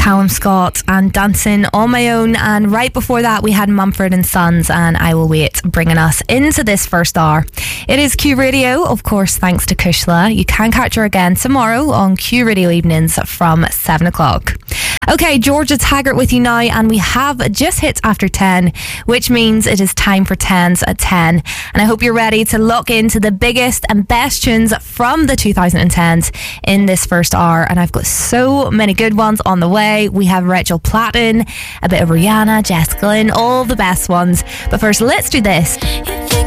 Callum Scott and Dancing on My Own, and right before that we had Mumford and Sons and I Will Wait, bringing us into this first hour. It is Q Radio, of course, thanks to Kushla. You can catch her again tomorrow on Q Radio Evenings from 7 o'clock. Okay, Georgia Taggart with you now, and we have just hit after 10, which means it is time for 10s at 10. And I hope you're ready to lock into the biggest and best tunes from the 2010s in this first hour. And I've got so many good ones on the way. We have Rachel Platten, a bit of Rihanna, Jess Glynn, all the best ones. But first, let's do this.